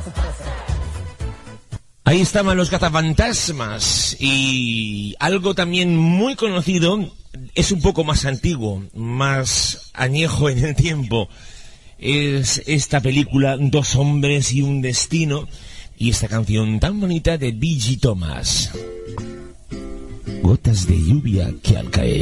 Ahí estaban los cazafantasmas, y algo también muy conocido, es un poco más antiguo, más añejo en el tiempo, es esta película Dos hombres y un destino, y esta canción tan bonita de B.G. Thomas. Gotas de lluvia que al caer